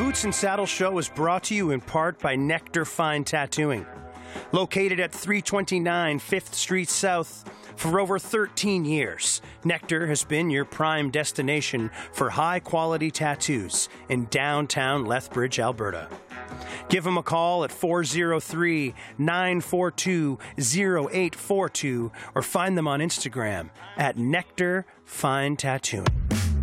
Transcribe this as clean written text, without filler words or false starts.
Boots and Saddle Show is brought to you in part by Nectar Fine Tattooing. Located at 329 5th Street South for over 13 years, Nectar has been your prime destination for high-quality tattoos in downtown Lethbridge, Alberta. Give them a call at 403-942-0842 or find them on Instagram at Nectar Fine Tattooing.